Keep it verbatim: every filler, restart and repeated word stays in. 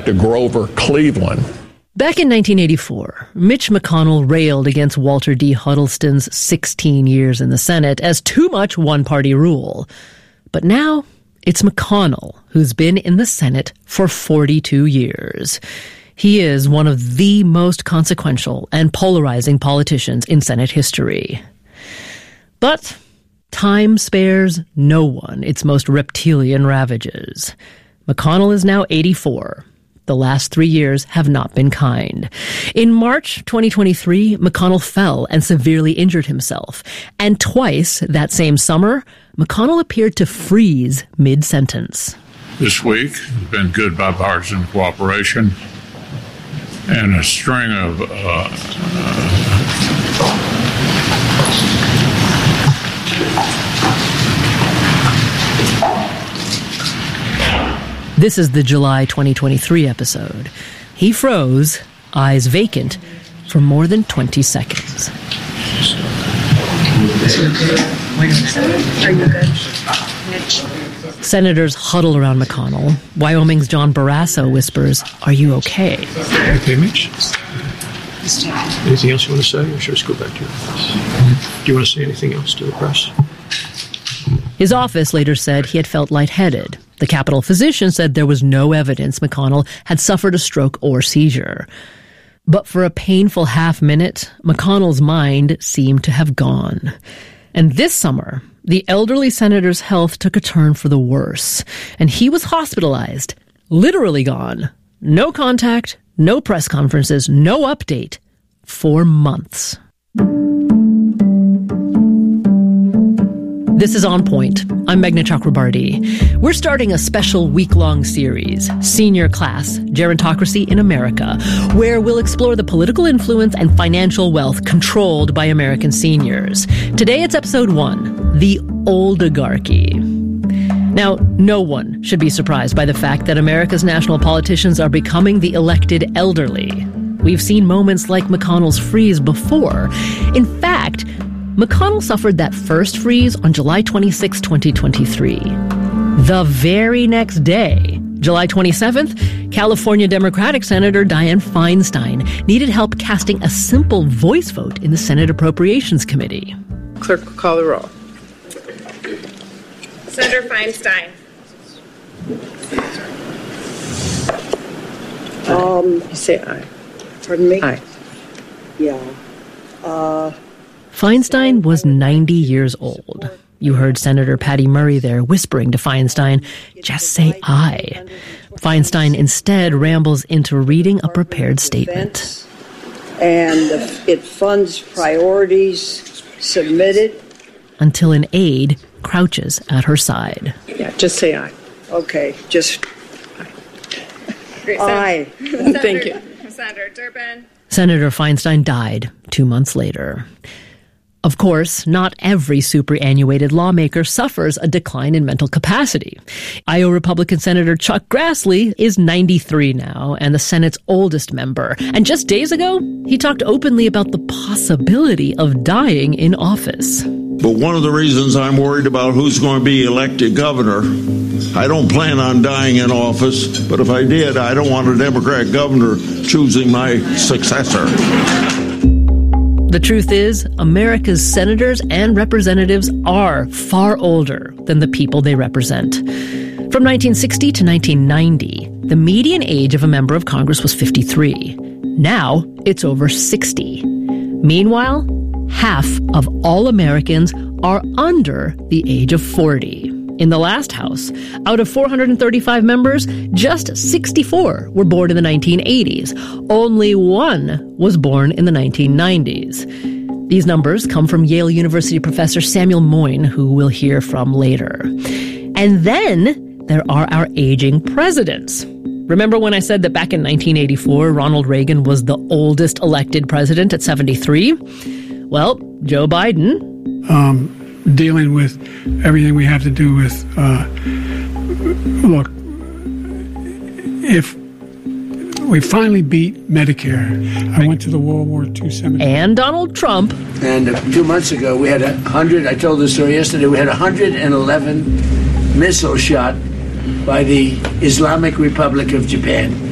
to Grover Cleveland. Back in nineteen eighty-four, Mitch McConnell railed against Walter D. Huddleston's sixteen years in the Senate as too much one-party rule. But now it's McConnell who's been in the Senate for forty-two years. He is one of the most consequential and polarizing politicians in Senate history. But time spares no one its most reptilian ravages. McConnell is now eighty-four. The last three years have not been kind. In March twenty twenty-three, McConnell fell and severely injured himself. And twice that same summer, McConnell appeared to freeze mid-sentence. This week has been good bipartisan cooperation and a string of uh, uh, This is the July twenty twenty-three episode. He froze, eyes vacant, for more than twenty seconds. Are you good? Senators huddle around McConnell. Wyoming's John Barrasso whispers, "Are you okay?" Okay, Mitch. Anything else you want to say, or should I just go back to your office? Do you want to say anything else to the press? His office later said he had felt lightheaded. The Capitol physician said there was no evidence McConnell had suffered a stroke or seizure. But for a painful half minute, McConnell's mind seemed to have gone. And this summer, the elderly senator's health took a turn for the worse, and he was hospitalized, literally gone. No contact, no press conferences, no update, for months. This is On Point. I'm Meghna Chakrabarti. We're starting a special week-long series, Senior Class, Gerontocracy in America, where we'll explore the political influence and financial wealth controlled by American seniors. Today it's episode one, The Oligarchy. Now, no one should be surprised by the fact that America's national politicians are becoming the elected elderly. We've seen moments like McConnell's freeze before. In fact, McConnell suffered that first freeze on July twenty-sixth, twenty twenty-three. The very next day, July twenty-seventh, California Democratic Senator Dianne Feinstein needed help casting a simple voice vote in the Senate Appropriations Committee. Clerk will call the roll. Senator Feinstein. Um, you say aye. Pardon me? Aye. Yeah. Uh... Feinstein was ninety years old. You heard Senator Patty Murray there whispering to Feinstein, "Just say aye." Feinstein instead rambles into reading a prepared statement. And it funds priorities submitted. Until an aide crouches at her side. Yeah, just say aye. Okay, just Great, aye. Senator, Thank you. Senator Durbin. Senator Feinstein died two months later. Of course, not every superannuated lawmaker suffers a decline in mental capacity. Iowa Republican Senator Chuck Grassley is ninety-three now and the Senate's oldest member. And just days ago, he talked openly about the possibility of dying in office. But one of the reasons I'm worried about who's going to be elected governor, I don't plan on dying in office, but if I did, I don't want a Democrat governor choosing my successor. The truth is, America's senators and representatives are far older than the people they represent. From nineteen sixty to nineteen ninety, the median age of a member of Congress was fifty-three. Now, it's over sixty. Meanwhile, half of all Americans are under the age of forty. In the last House, out of four hundred thirty-five members, just sixty-four were born in the nineteen eighties. Only one was born in the nineteen nineties. These numbers come from Yale University professor Samuel Moyn, who we'll hear from later. And then there are our aging presidents. Remember when I said that back in nineteen eighty-four, Ronald Reagan was the oldest elected president at seventy-three? Well, Joe Biden... Um... dealing with everything we have to do with, uh, look, if we finally beat Medicare, I went to the World War Two cemetery. And Donald Trump. And a few months ago, we had a hundred, I told this story yesterday, we had one hundred eleven missiles shot by the Islamic Republic of Japan.